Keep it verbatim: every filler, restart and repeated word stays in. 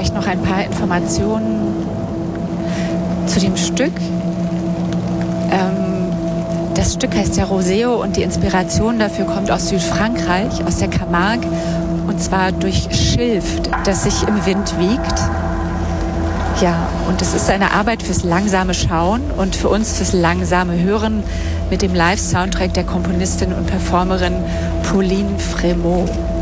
vielleicht noch ein paar Informationen zu dem Stück. Ähm, das Stück heißt ja Roseo und die Inspiration dafür kommt aus Südfrankreich, aus der Camargue, und zwar durch Schilf, das sich im Wind wiegt. Ja, und es ist eine Arbeit fürs langsame Schauen und für uns fürs langsame Hören mit dem Live-Soundtrack der Komponistin und Performerin Pauline Frémaux.